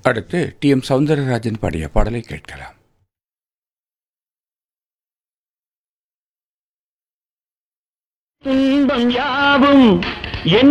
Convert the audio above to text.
அடுத்து டி.எம். சௌந்தரராஜன் பாடிய பாடலை கேட்கலாம். துன்பம் யாவும்